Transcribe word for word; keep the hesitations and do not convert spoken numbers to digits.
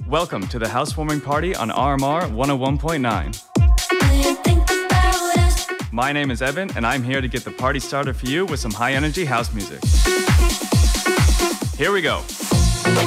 Welcome to the housewarming party on R M R one oh one point nine. My name is Evan, and I'm here to get the party started for you with some high-energy house music. Here we go.